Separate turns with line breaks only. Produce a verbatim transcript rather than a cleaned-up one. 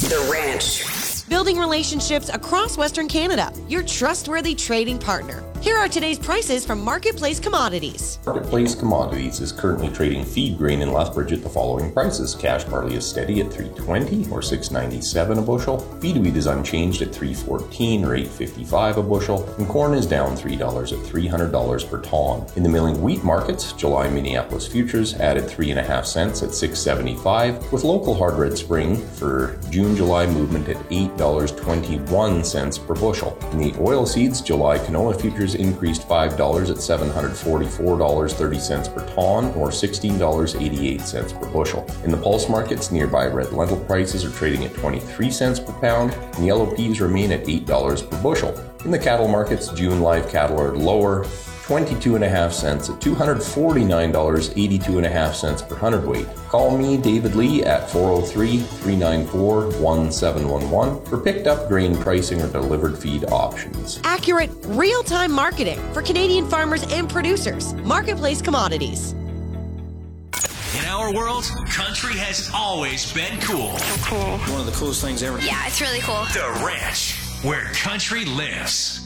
The Ranch.
Building relationships across Western Canada, your trustworthy trading partner. Here are today's prices from Marketplace Commodities.
Marketplace Commodities is currently trading feed grain in Lethbridge at the following prices. Cash barley is steady at three twenty or six ninety-seven a bushel. Feed wheat is unchanged at three fourteen or eight fifty-five a bushel. And corn is down three dollars at three hundred dollars per ton. In the milling wheat markets, July Minneapolis futures added three and a half cents at six seventy-five, with local hard red spring for June-July movement at eight dollars and twenty-one cents per bushel. In the oil seeds, July canola futures increased five dollars at seven hundred forty-four dollars and thirty cents per ton or sixteen dollars and eighty-eight cents per bushel. In the pulse markets, nearby red lentil prices are trading at twenty-three cents per pound and yellow peas remain at eight dollars per bushel. In the cattle markets, June live cattle are lower, twenty-two and a half cents at two hundred forty-nine dollars and eighty-two and a half cents per hundredweight. Call me, David Lee, at four oh three, three nine four, one seven one one for picked up grain pricing or delivered feed options.
Accurate, real-time marketing for Canadian farmers and producers. Marketplace Commodities.
In our world, country has always been cool.
Cool.
One of the coolest things ever.
Yeah, it's really cool.
The Ranch, where country lives.